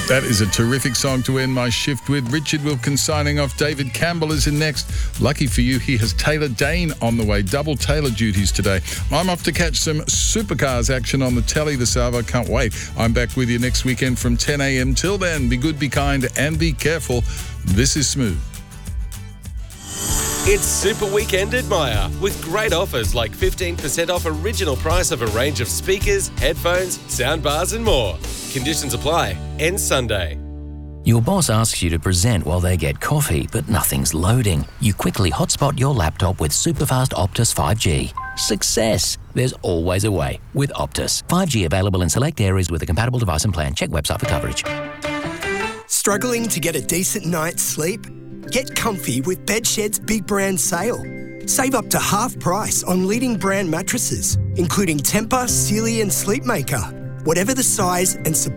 That is a terrific song to end my shift with. Richard Wilkins signing off. David Campbell is in next. Lucky for you, he has Taylor Dane on the way. Double Taylor duties today. I'm off to catch some supercars action on the telly this hour. Can't wait. I'm back with you next weekend from 10 a.m. Till then, be good, be kind, and be careful. This is Smooth. It's Super Weekend at Myer with great offers like 15% off original price of a range of speakers, headphones, soundbars and more. Conditions apply. Ends Sunday. Your boss asks you to present while they get coffee, but nothing's loading. You quickly hotspot your laptop with superfast Optus 5G. Success! There's always a way with Optus. 5G available in select areas with a compatible device and plan. Check website for coverage. Struggling to get a decent night's sleep? Get comfy with Bedshed's Big Brand Sale. Save up to half price on leading brand mattresses, including Tempur, Sealy and Sleepmaker. Whatever the size and support